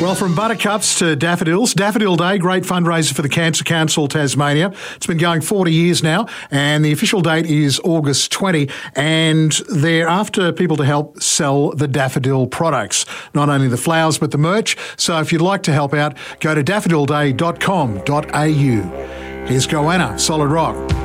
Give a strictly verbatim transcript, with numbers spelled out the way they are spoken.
Well, from buttercups to daffodils, Daffodil Day, great fundraiser for the Cancer Council Tasmania. It's been going forty years now, and the official date is August twentieth, and they're after people to help sell the daffodil products, not only the flowers but the merch. So if you'd like to help out, go to daffodil day dot com dot a u. Here's Goanna, Solid Rock.